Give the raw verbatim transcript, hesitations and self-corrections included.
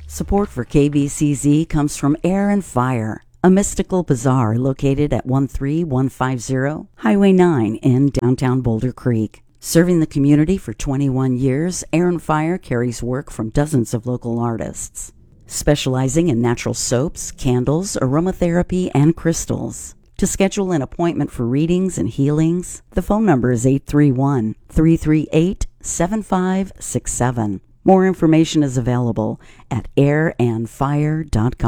Support for K B C Z comes from Air and Fire, a mystical bazaar located at one three one five zero Highway nine in downtown Boulder Creek. Serving the community for twenty-one years, Air and Fire carries work from dozens of local artists, specializing in natural soaps, candles, aromatherapy, and crystals. To schedule an appointment for readings and healings, the phone number is eight three one, three three eight, seven five six seven. More information is available at air and fire dot com.